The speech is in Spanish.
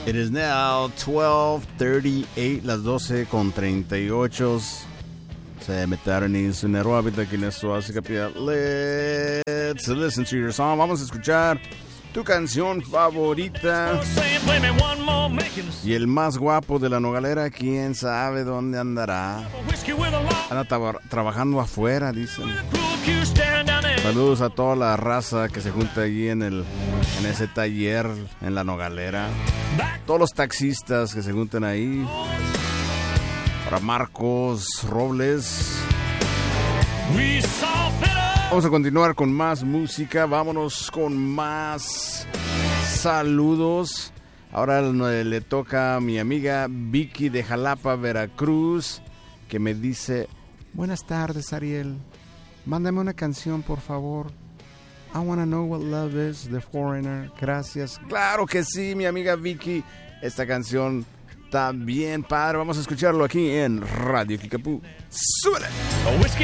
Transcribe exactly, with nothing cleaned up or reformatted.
It is now twelve thirty-eight, las doce con treinta y ocho. Se metieron en su nervabita aquí en esto, así que let's listen to your song. Vamos a escuchar tu canción favorita. Y el más guapo de la Nogalera, quién sabe dónde andará. Anda tra- trabajando afuera, dicen. Saludos a toda la raza que se junta allí en el en ese taller en la Nogalera. Todos los taxistas que se juntan ahí. Para Marcos Robles. Vamos a continuar con más música. Vámonos con más saludos. Ahora le toca a mi amiga Vicky de Jalapa, Veracruz, que me dice: buenas tardes, Ariel. Mándame una canción, por favor. I wanna know what love is, The Foreigner. Gracias. Claro que sí, mi amiga Vicky. Esta canción está bien padre. Vamos a escucharlo aquí en Radio Kickapoo. ¡Súbele! A whiskey